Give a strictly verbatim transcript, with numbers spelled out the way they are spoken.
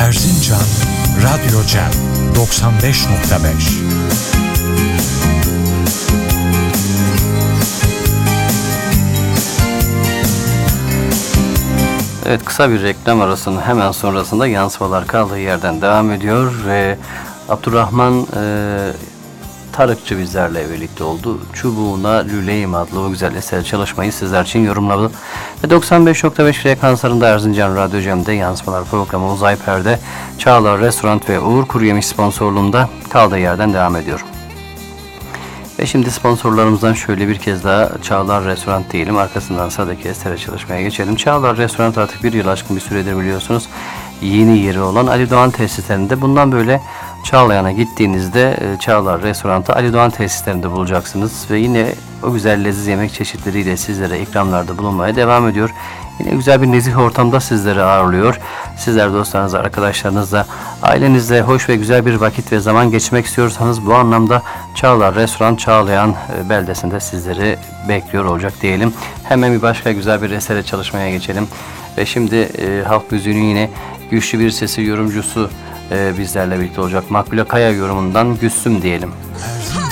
Erzincan Radyo Cem doksan beş nokta beş. Evet, kısa bir reklam arasının hemen sonrasında yansımalar kaldığı yerden devam ediyor ve Abdurrahman e, Tarıkçı bizlerle birlikte oldu. Çubuğuna Lüleyim adlı o güzel eser çalışmayı sizler için yorumladı. Ve doksan beş nokta beş frekanslarında Erzincan Radyo Cem'de yansımalar programı Uzay Perde, Çağlar Restoran ve Uğur Kuruyemiş sponsorluğunda kaldığı yerden devam ediyor. Ve şimdi sponsorlarımızdan şöyle bir kez daha Çağlar Restoran diyelim. Arkasından sıradaki esere çalışmaya geçelim. Çağlar Restoran artık bir yıl aşkın bir süredir biliyorsunuz. Yeni yeri olan Ali Doğan tesislerinde. Bundan böyle Çağlayan'a gittiğinizde Çağlar Restoran'ta Ali Doğan tesislerinde bulacaksınız. Ve yine o güzel leziz yemek çeşitleriyle sizlere ikramlarda bulunmaya devam ediyor. Yine güzel bir nezih ortamda sizleri ağırlıyor. Sizler dostlarınızla, arkadaşlarınızla, ailenizle hoş ve güzel bir vakit ve zaman geçirmek istiyorsanız bu anlamda Çağlar Restoran Çağlayan beldesinde sizleri bekliyor olacak diyelim. Hemen bir başka güzel bir esere çalışmaya geçelim. Ve şimdi e, halk müziğinin yine güçlü bir sesi yorumcusu e, bizlerle birlikte olacak. Makbule Kaya yorumundan Güssüm diyelim.